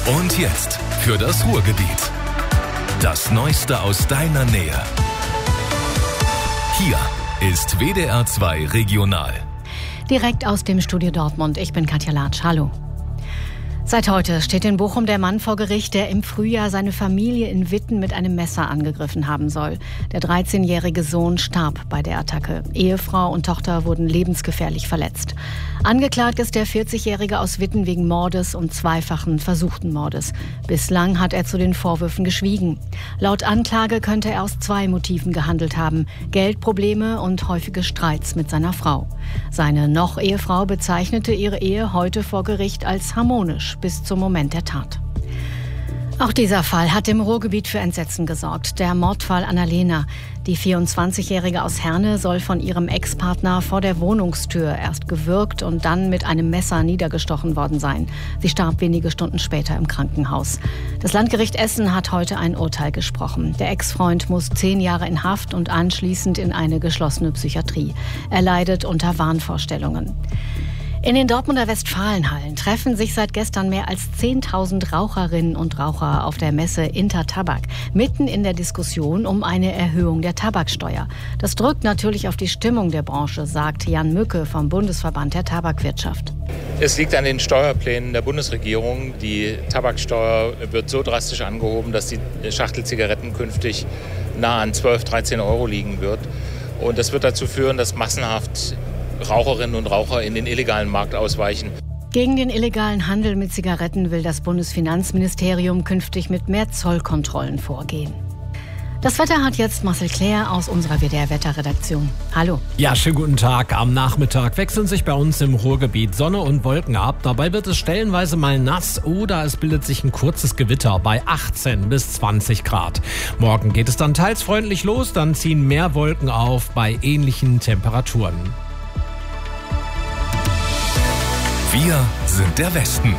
Und jetzt für das Ruhrgebiet. Das Neueste aus deiner Nähe. Hier ist WDR 2 Regional. Direkt aus dem Studio Dortmund. Ich bin Katja Latsch. Hallo. Seit heute steht in Bochum der Mann vor Gericht, der im Frühjahr seine Familie in Witten mit einem Messer angegriffen haben soll. Der 13-jährige Sohn starb bei der Attacke. Ehefrau und Tochter wurden lebensgefährlich verletzt. Angeklagt ist der 40-Jährige aus Witten wegen Mordes und zweifachen versuchten Mordes. Bislang hat er zu den Vorwürfen geschwiegen. Laut Anklage könnte er aus 2 Motiven gehandelt haben: Geldprobleme und häufige Streits mit seiner Frau. Seine Noch-Ehefrau bezeichnete ihre Ehe heute vor Gericht als harmonisch bis zum Moment der Tat. Auch dieser Fall hat im Ruhrgebiet für Entsetzen gesorgt. Der Mordfall Annalena. Die 24-Jährige aus Herne soll von ihrem Ex-Partner vor der Wohnungstür erst gewürgt und dann mit einem Messer niedergestochen worden sein. Sie starb wenige Stunden später im Krankenhaus. Das Landgericht Essen hat heute ein Urteil gesprochen. Der Ex-Freund muss 10 Jahre in Haft und anschließend in eine geschlossene Psychiatrie. Er leidet unter Wahnvorstellungen. In den Dortmunder Westfalenhallen treffen sich seit gestern mehr als 10.000 Raucherinnen und Raucher auf der Messe Intertabak, mitten in der Diskussion um eine Erhöhung der Tabaksteuer. Das drückt natürlich auf die Stimmung der Branche, sagt Jan Mücke vom Bundesverband der Tabakwirtschaft. Es liegt an den Steuerplänen der Bundesregierung. Die Tabaksteuer wird so drastisch angehoben, dass die Schachtel Zigaretten künftig nah an 12, 13 Euro liegen wird. Und das wird dazu führen, dass massenhaft Raucherinnen und Raucher in den illegalen Markt ausweichen. Gegen den illegalen Handel mit Zigaretten will das Bundesfinanzministerium künftig mit mehr Zollkontrollen vorgehen. Das Wetter hat jetzt Marcel Claire aus unserer WDR-Wetterredaktion. Hallo. Ja, schönen guten Tag. Am Nachmittag wechseln sich bei uns im Ruhrgebiet Sonne und Wolken ab. Dabei wird es stellenweise mal nass oder es bildet sich ein kurzes Gewitter bei 18 bis 20 Grad. Morgen geht es dann teils freundlich los, dann ziehen mehr Wolken auf bei ähnlichen Temperaturen. Wir sind der Westen.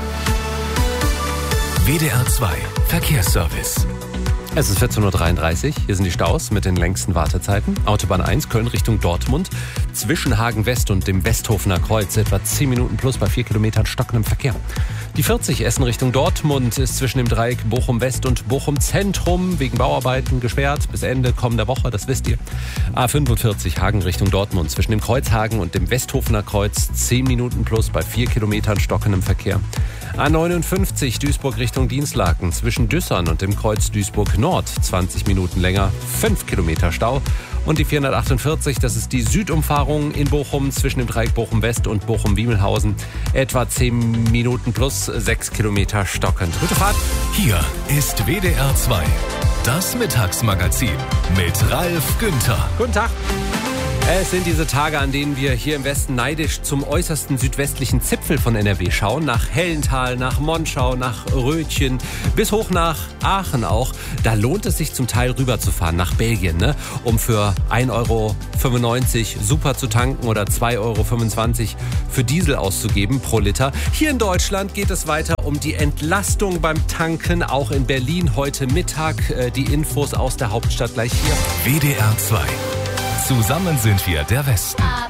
WDR 2 Verkehrsservice. Es ist 14.33 Uhr, hier sind die Staus mit den längsten Wartezeiten. Autobahn 1 Köln Richtung Dortmund. Zwischen Hagen West und dem Westhofener Kreuz etwa 10 Minuten plus bei 4 Kilometern stockendem Verkehr. Die 40 Essen Richtung Dortmund ist zwischen dem Dreieck Bochum West und Bochum Zentrum wegen Bauarbeiten gesperrt bis Ende kommender Woche, das wisst ihr. A45 Hagen Richtung Dortmund zwischen dem Kreuzhagen und dem Westhofener Kreuz 10 Minuten plus bei 4 Kilometern stockendem Verkehr. A59 Duisburg Richtung Dienstlaken zwischen Düssern und dem Kreuz Duisburg Nord 20 Minuten länger, 5 Kilometer Stau. Und die 448, das ist die Südumfahrung in Bochum zwischen dem Dreieck Bochum West und Bochum-Wiemelhausen. Etwa 10 Minuten plus 6 Kilometer stockend. Gute Fahrt. Hier ist WDR 2, das Mittagsmagazin mit Ralf Günther. Guten Tag. Es sind diese Tage, an denen wir hier im Westen neidisch zum äußersten südwestlichen Zipfel von NRW schauen. Nach Hellental, nach Monschau, nach Rötchen, bis hoch nach Aachen auch. Da lohnt es sich zum Teil rüberzufahren nach Belgien, ne? Um für 1,95 Euro super zu tanken oder 2,25 Euro für Diesel auszugeben pro Liter. Hier in Deutschland geht es weiter um die Entlastung beim Tanken, auch in Berlin heute Mittag. Die Infos aus der Hauptstadt gleich hier. WDR 2. Zusammen sind wir der Westen.